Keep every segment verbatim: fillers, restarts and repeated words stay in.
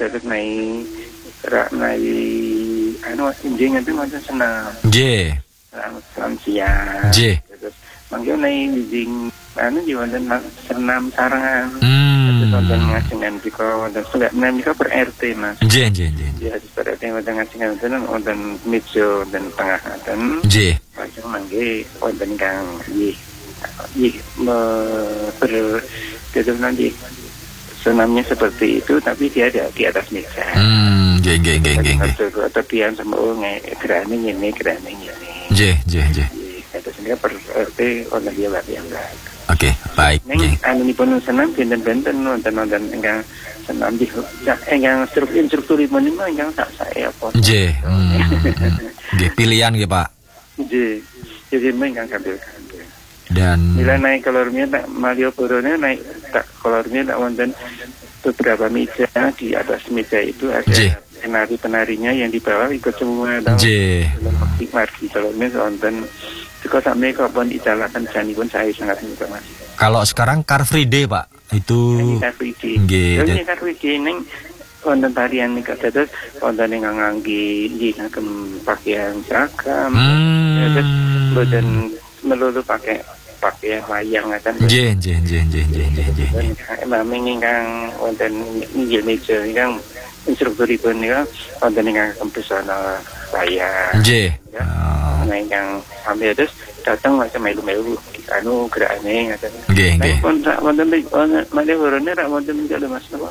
tetep naik rak naik anu injing itu macam senam. Nggih. Salam siang. Nggih. Terus mangke naik injing anu di wonten senam sarangan. Hmm. Terus wonten ngajengan dika wonten sudah menika per R T Mas. Nggih, nggih, nggih. Ya per R T wonten ngajengan wonten wonten meja dan tengah dan nggih. Lajeng mangke wonten kang nggih. Nggih ber tetep nanti senamnya seperti itu tapi dia ada di atas meja. Hmm, nggih, nggih, nggih, nggih. Atau pian sama oh gerane ngene gerane ngene. Nggih, nggih, nggih. Itu sehingga per R T ono dia lagi yang enggak. Oke, baik. Neng anunipun senam benten-benten wonten-wonten ingkang senam di ingkang struktur instrukturipun niku ingkang tak saya apa. Nggih. Nggih, pilihan nggih, Pak. Nggih. Jadi ingkang kambil. Dan nilai naik kalorinya tak Malioboro-nya naik tak kalorinya tak wonten beberapa meja di atas meja itu ada penari-penarinya yang di bawah ikut semua dalam margi kalorinya wonten jika sampai kapan dicalakan janipun saya sangat minta Mas. Kalau sekarang Car Free Day Pak itu Car Free Day. Nggih. Car Free Day ning wonten tarian nika terus wonten ingkang ngangge nggih ngagem pakaian seragam. Terus boten melulu pakai pakaian wayang ngaten. Nggih, nggih, nggih, nggih, nggih, nggih. Emang ingkang wonten inggih meja ingkang instrukturipun nika wonten ingkang kempesana wayang. Nggih. Nah ingkang sampai terus datang macam melu-melu anu gerakane ngaten. Nggih, nggih. Pun wonten Malioboro-ne ra wonten kalau Mas napa.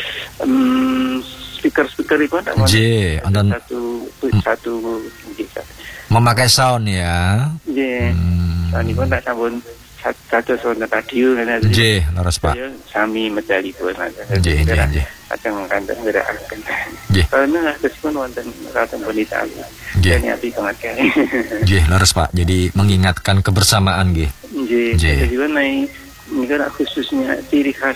Em speaker-speakeripun tak wonten. Nggih, wonten satu satu nggih. Memakai sound ya. Nggih. Sanipun tak sampun satu wonten radio ngene. Nggih, leres Pak. Sami medalipun. Nggih, nggih, nggih. Ajeng kanten gerakaken. Nggih. Karena kesipun wonten ratan bonita. Nggih. Ternyata sangat kene. Nggih, leres Pak. Jadi mengingatkan kebersamaan nggih. Nggih. Jadi naik niku khususnya ciri khas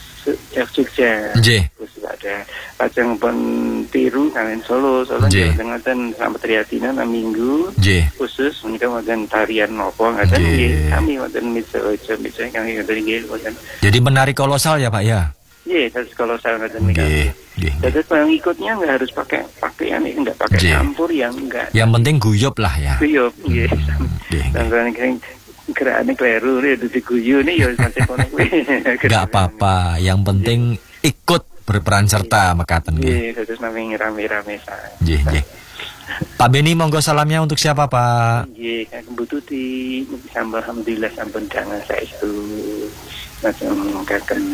Jogja. Nggih. Terus ada ajeng pun tiru kalian Solo, Solo ngaten sampai Triatina enam minggu. Nggih. Khusus menika wonten tarian napa ngaten nggih. Kami wonten miso-miso kami wonten nggih wonten. Jadi menari kolosal ya Pak ya? Iya, terus kalau saya ngaten nggih. Jadi pengikutnya nggak harus pakai pakaian ini, nggak pakai campur yang enggak. Yang penting guyub lah ya. Guyub, nggih. Dan kan gerakannya keliru nih, itu diguyu nih ya sampai kono kuwi. Enggak apa-apa, yang penting ikut berperan serta mekaten nggih. Iya, terus namanya rame-rame saya. Nggih, nggih. Pak Beni monggo salamnya untuk siapa Pak? Nggih, Kang Bututi, sambal alhamdulillah sampun dangan saestu. Macam kakek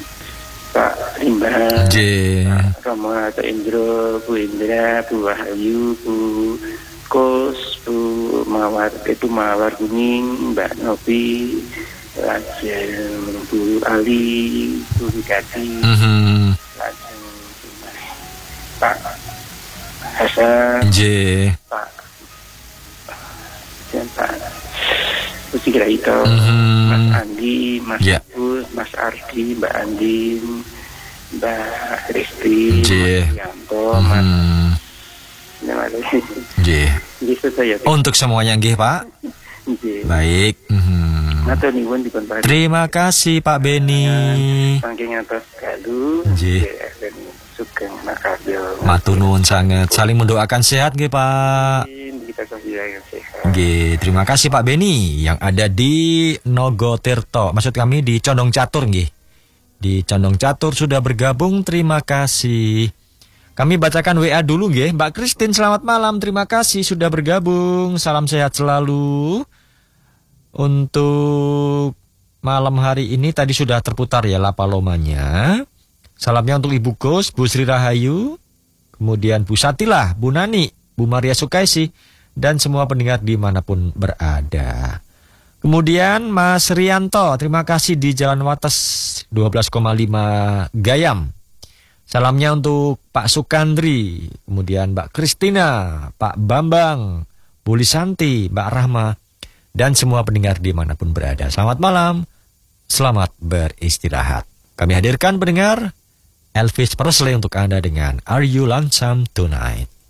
Pak Rimba, Pak Romo atau Indro, Bu Indra, Bu Wahyu, Bu Kos, Bu Mawar, itu Mawar Kuning, Mbak Novi, lajeng Bu Ali, Bu Wikati, mm-hmm. lajeng Pak Hasan, J. Pak dan Pak Pusira itu, mm-hmm. Mas Andi, Mas yeah. Agus, Mas Ardi, Mbak Andin, Mbak Kristi, Mas Yanto, Mas Nggih. Untuk semuanya nggih Pak. Nggih. Baik. Mm-hmm. Terima kasih Pak Beni. Mangke ngatos kalu. Nggih. Sugeng makabel. Matur nuwun sanget. Saling mendoakan sehat nggih Pak. Nggih, terima kasih Pak Beni yang ada di Nogotirto. Maksud kami di Condong Catur nggih. Di Condong Catur sudah bergabung. Terima kasih. Kami bacakan W A dulu nggih. Mbak Christine selamat malam. Terima kasih sudah bergabung. Salam sehat selalu. Untuk malam hari ini tadi sudah terputar ya La Palomanya. Salamnya untuk Ibu Gus, Bu Sri Rahayu, kemudian Bu Satilah, Bu Nani, Bu Maria Sukaisi, dan semua pendengar dimanapun berada. Kemudian Mas Rianto, terima kasih di Jalan Wates dua belas koma lima Gayam. Salamnya untuk Pak Sukandri, kemudian Mbak Kristina, Pak Bambang, Bu Lisanti, Mbak Rahma, dan semua pendengar dimanapun berada. Selamat malam, selamat beristirahat. Kami hadirkan pendengar Elvis Presley untuk Anda dengan Are You Lonesome Tonight?